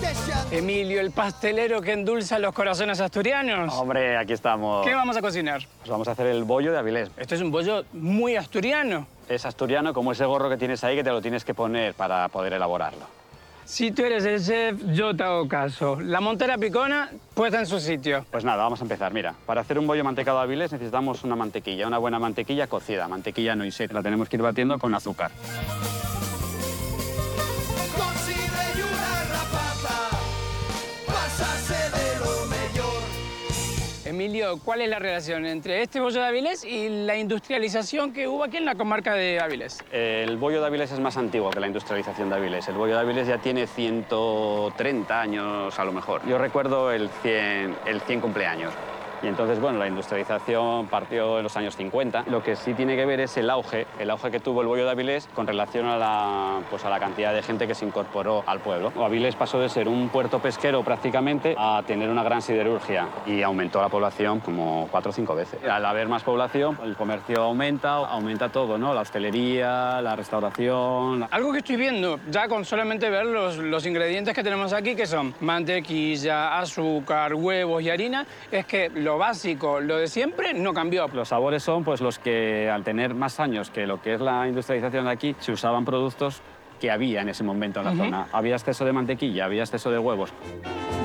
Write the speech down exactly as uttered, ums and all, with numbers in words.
Emilio, el pastelero que endulza los corazones asturianos. Hombre, aquí estamos. ¿Qué vamos a cocinar? Pues vamos a hacer el bollo de Avilés. Esto es un bollo muy asturiano. Es asturiano como ese gorro que tienes ahí que te lo tienes que poner para poder elaborarlo. Si tú eres el chef, yo te hago caso. La montera picona puesta en su sitio. Pues nada, vamos a empezar. Mira, para hacer un bollo mantecado de Avilés necesitamos una mantequilla, una buena mantequilla cocida, mantequilla noisette. La tenemos que ir batiendo con azúcar. Emilio, ¿cuál es la relación entre este bollo de Avilés y la industrialización que hubo aquí en la comarca de Avilés? El bollo de Avilés es más antiguo que la industrialización de Avilés. El bollo de Avilés ya tiene ciento treinta años a lo mejor. Yo recuerdo el cien, el cien cumpleaños. Y entonces, bueno, la industrialización partió en los años cincuenta. Lo que sí tiene que ver es el auge, el auge que tuvo el bollo de Avilés con relación a la, pues a la cantidad de gente que se incorporó al pueblo. Avilés pasó de ser un puerto pesquero prácticamente a tener una gran siderurgia y aumentó la población como cuatro o cinco veces. Al haber más población, el comercio aumenta, aumenta todo, ¿no? La hostelería, la restauración. Algo que estoy viendo, ya con solamente ver los, los ingredientes que tenemos aquí, que son mantequilla, azúcar, huevos y harina, es que lo básico, lo de siempre, no cambió. Los sabores son pues, los que, al tener más años que lo que es la industrialización de aquí, se usaban productos que había en ese momento en la Uh-huh. zona. Había exceso de mantequilla, había exceso de huevos.